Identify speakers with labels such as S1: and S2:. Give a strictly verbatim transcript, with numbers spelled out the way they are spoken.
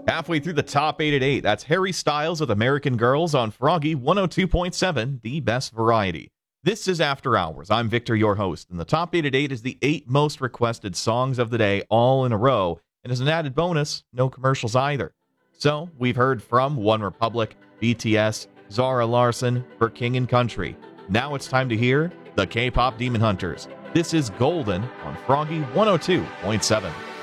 S1: Halfway through the top eight at eight, that's Harry Styles with American Girls on Froggy one oh two point seven, the best variety. This is After Hours. I'm Victor, your host, and the top eight at eight is the eight most requested songs of the day all in a row, and as an added bonus, no commercials either. So, we've heard from One Republic, B T S, Zara Larsson, for King and Country. Now it's time to hear the K-pop Demon Hunters. This is Golden on Froggy one oh two point seven.